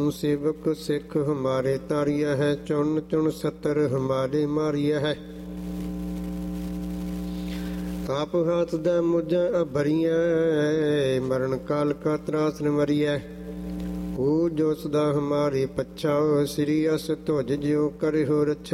सेवक सिख हमारे तारिया है, चुन चुन सतर हमारे मारिया है। आप हाथ दै मुझे अभरिया, मरण काल का त्रास न मरिया। ओ जो सदा हमारे पछाओ, श्री अस तुझ ज्यो करे हो रक्षा।